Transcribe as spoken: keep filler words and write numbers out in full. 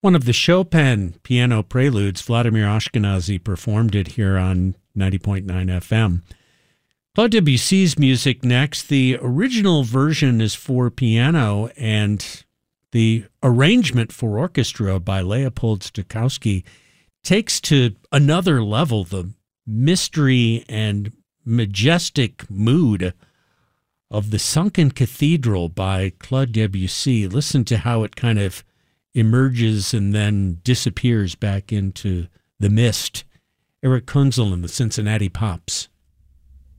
One of the Chopin piano preludes, Vladimir Ashkenazy performed it here on ninety point nine F M. Claude Debussy's music next. The original version is for piano, and the arrangement for orchestra by Leopold Stokowski takes to another level the mystery and majestic mood of The Sunken Cathedral by Claude Debussy. Listen to how it kind of emerges and then disappears back into the mist. Eric Kunzel and the Cincinnati Pops.